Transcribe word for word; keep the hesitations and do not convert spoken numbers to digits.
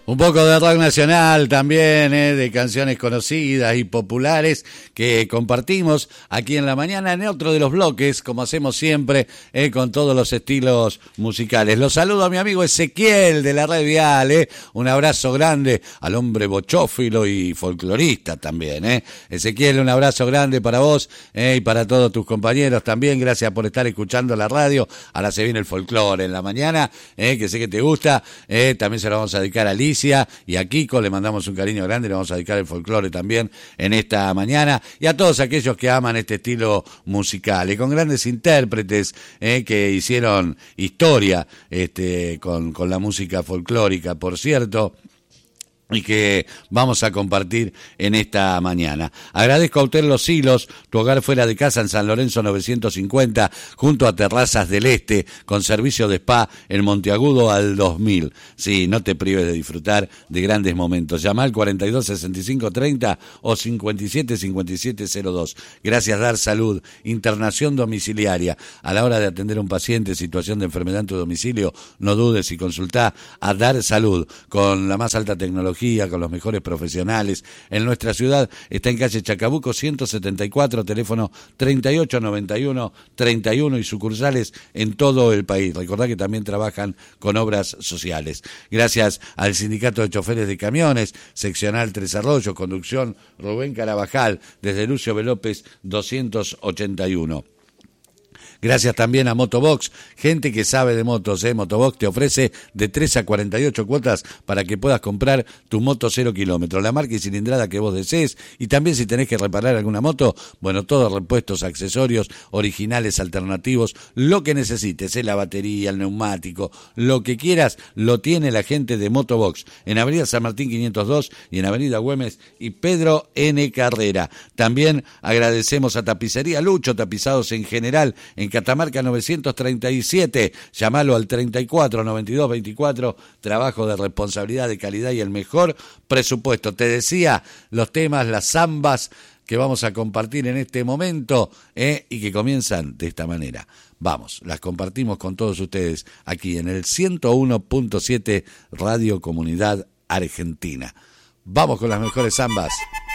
Un poco de rock nacional también, eh, de canciones conocidas y populares que compartimos aquí en la mañana en otro de los bloques, como hacemos siempre, eh, con todos los estilos musicales. Los saludo a mi amigo Ezequiel de la Red Vial, eh. Un abrazo grande al hombre bochófilo y folclorista también. Eh. Ezequiel, un abrazo grande para vos eh, y para todos tus compañeros también. Gracias por estar escuchando la radio. Ahora se viene el folclore en la mañana, eh, que sé que te gusta. Eh, también se lo vamos a dedicar a Liz y a Kiko, le mandamos un cariño grande, le vamos a dedicar el folclore también en esta mañana, y a todos aquellos que aman este estilo musical, y con grandes intérpretes eh, que hicieron historia este, con, con la música folclórica, por cierto, y que vamos a compartir en esta mañana. Agradezco a Hotel Los Silos, tu hogar fuera de casa en San Lorenzo novecientos cincuenta, junto a Terrazas del Este, con servicio de spa en Monteagudo al dos mil. Sí, no te prives de disfrutar de grandes momentos. Llama al cuarenta y dos sesenta y cinco treinta o cincuenta y siete cincuenta y siete cero dos. Gracias Dar Salud, internación domiciliaria. A la hora de atender a un paciente en situación de enfermedad en tu domicilio, no dudes y consultá a Dar Salud, con la más alta tecnología, con los mejores profesionales. En nuestra ciudad está en calle Chacabuco ciento setenta y cuatro, teléfono treinta y ocho noventa y uno treinta y uno, y sucursales en todo el país. Recordá que también trabajan con obras sociales. Gracias al Sindicato de Choferes de Camiones, seccional Tres Arroyos, conducción Rubén Carabajal, desde Lucio B. López doscientos ochenta y uno. Gracias también a Motobox, gente que sabe de motos, ¿eh? Motobox te ofrece de tres a cuarenta y ocho cuotas para que puedas comprar tu moto cero kilómetros, la marca y cilindrada que vos desees, y también si tenés que reparar alguna moto, bueno, todos repuestos, accesorios, originales, alternativos, lo que necesites, ¿eh? La batería, el neumático, lo que quieras, lo tiene la gente de Motobox, en Avenida San Martín quinientos dos y en Avenida Güemes y Pedro N. Carrera. También agradecemos a Tapicería Lucho, tapizados en general, en Catamarca novecientos treinta y siete, llamalo al treinta y cuatro noventa y dos veinticuatro, trabajo de responsabilidad, de calidad y el mejor presupuesto. Te decía, los temas, las zambas que vamos a compartir en este momento eh, y que comienzan de esta manera. Vamos, las compartimos con todos ustedes aquí en el ciento uno punto siete Radio Comunidad Argentina. Vamos con las mejores zambas.